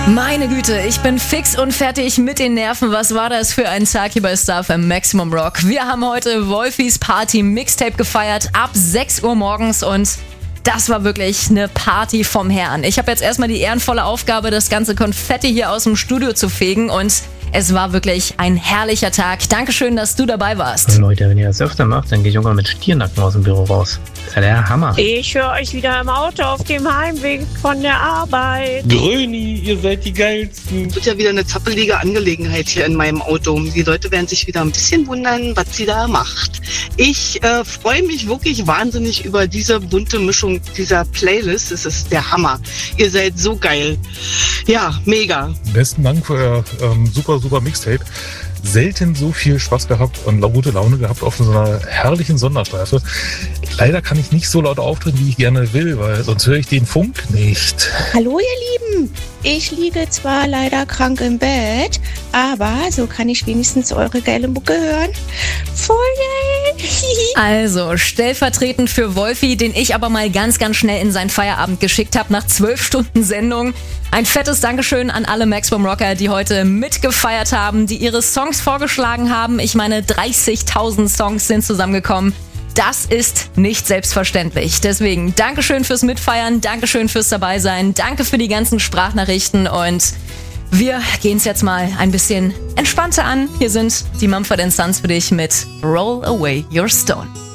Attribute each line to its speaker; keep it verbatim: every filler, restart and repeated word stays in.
Speaker 1: Meine Güte, ich bin fix und fertig mit den Nerven. Was war das für ein Tag hier bei Star F M Maximum Rock? Wir haben heute Wolfis Party Mixtape gefeiert ab sechs Uhr morgens und das war wirklich eine Party vom Herrn. Ich habe jetzt erstmal die ehrenvolle Aufgabe, das ganze Konfetti hier aus dem Studio zu fegen und es war wirklich ein herrlicher Tag. Dankeschön, dass du dabei warst.
Speaker 2: Leute, wenn ihr das öfter macht, dann gehe ich irgendwann mit Stiernacken aus dem Büro raus. Das ist ja der Hammer.
Speaker 3: Ich höre euch wieder im Auto auf dem Heimweg von der Arbeit.
Speaker 4: Gröni, ihr seid die Geilsten.
Speaker 5: Es wird ja wieder eine zappelige Angelegenheit hier in meinem Auto. Die Leute werden sich wieder ein bisschen wundern, was sie da macht. Ich äh, freue mich wirklich wahnsinnig über diese bunte Mischung dieser Playlist. Es ist der Hammer. Ihr seid so geil. Ja, mega.
Speaker 6: Besten Dank für euer ähm, super, super Mixtape. Selten so viel Spaß gehabt und gute Laune gehabt auf so einer herrlichen Sonderstreife. Leider kann ich nicht so laut auftreten, wie ich gerne will, weil sonst höre ich den Funk nicht.
Speaker 7: Hallo ihr Lieben, ich liege zwar leider krank im Bett, aber so kann ich wenigstens eure geile Mucke hören. Voll geil!
Speaker 1: Also, stellvertretend für Wolfi, den ich aber mal ganz, ganz schnell in seinen Feierabend geschickt habe, nach zwölf Stunden Sendung. Ein fettes Dankeschön an alle Maximum Rocker, die heute mitgefeiert haben, die ihre Songs vorgeschlagen haben. Ich meine, dreißigtausend Songs sind zusammengekommen. Das ist nicht selbstverständlich. Deswegen Dankeschön fürs Mitfeiern, Dankeschön fürs Dabeisein, danke für die ganzen Sprachnachrichten und wir gehen es jetzt mal ein bisschen entspannter an. Hier sind die Mumford and Sons für dich mit Roll Away Your Stone.